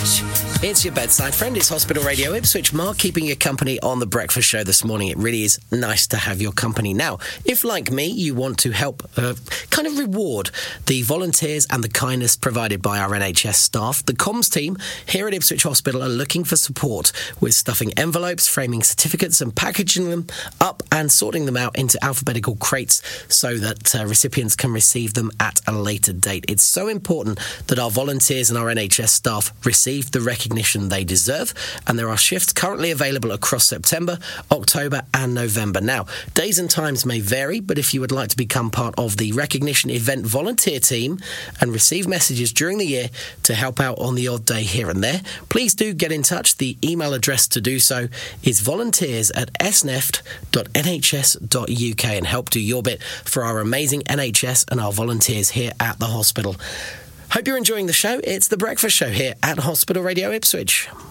Ipswich. It's your bedside friend. It's Hospital Radio Ipswich. Mark keeping you company on the breakfast show this morning. It really is nice to have your company. Now, if like me, you want to help kind of reward the volunteers and the kindness provided by our NHS staff, the comms team here at Ipswich Hospital are looking for support with stuffing envelopes, framing certificates and packaging them up and sorting them out into alphabetical crates so that recipients can receive them at a later date. It's so important that our volunteers and our NHS staff receive the recognition they deserve, and there are shifts currently available across September, October and November. Now, days and times may vary, but if you would like to become part of the recognition event volunteer team and receive messages during the year to help out on the odd day here and there, please do get in touch. The email address to do so is volunteers@sneft.nhs.uk and help do your bit for our amazing NHS and our volunteers here at the hospital. Hope you're enjoying the show. It's The Breakfast Show here at Hospital Radio Ipswich.